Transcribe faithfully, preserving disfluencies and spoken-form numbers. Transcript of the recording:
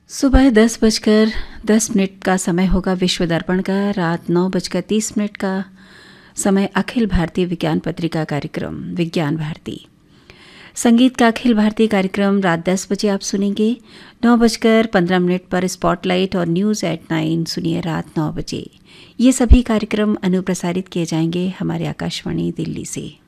सुबह दस बजकर दस मिनट का समय होगा विश्व दर्पण का। रात नौ बजकर तीस मिनट का समय अखिल भारतीय विज्ञान पत्रिका कार्यक्रम विज्ञान भारती। संगीत का अखिल भारतीय कार्यक्रम रात दस बजे आप सुनेंगे। नौ बजकर पंद्रह मिनट पर स्पॉटलाइट और न्यूज़ एट नाइन सुनिए रात नौ बजे। ये सभी कार्यक्रम अनुप्रसारित किए जाएंगे हमारे आकाशवाणी दिल्ली से।